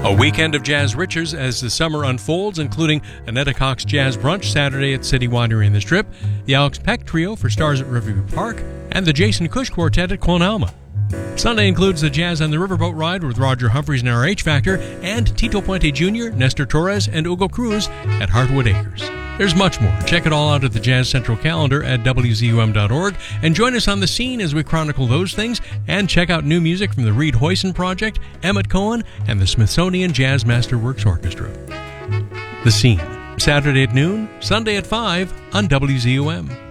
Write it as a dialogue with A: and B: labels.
A: A weekend of jazz riches as the summer unfolds, including Annetta Cox Jazz Brunch Saturday at City Winery in the Strip, the Alex Peck Trio for Stars at Riverview Park, and the Jason Cush Quartet at Quanalma. Sunday includes the Jazz on the Riverboat Ride with Roger Humphreys and RH Factor, and Tito Puente Jr., Nestor Torres, and Hugo Cruz at Heartwood Acres. There's much more. Check it all out at the Jazz Central calendar at WZUM.org, and join us on the scene as we chronicle those things, and check out new music from the Reed Hoyson Project, Emmett Cohen, and the Smithsonian Jazz Masterworks Orchestra. The Scene, Saturday at noon, Sunday at 5 on WZUM.